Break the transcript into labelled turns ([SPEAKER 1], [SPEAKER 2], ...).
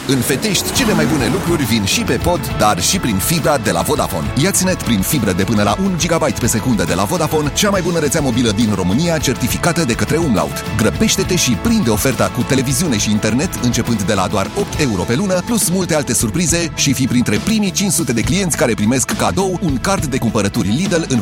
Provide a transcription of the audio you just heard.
[SPEAKER 1] În Fetești, cele mai bune lucruri vin și pe pod, dar și prin fibra de la Vodafone. Ia-ți net prin fibră de până la 1 GB pe secundă de la Vodafone, cea mai bună rețea mobilă din România, certificată de către Umlaut. Grăbește-te și prinde oferta cu televiziune și internet începând de la doar 8 euro pe lună, plus multe alte surprize și fii printre primii 500 de clienți care primesc cadou un card de cumpărături Lidl în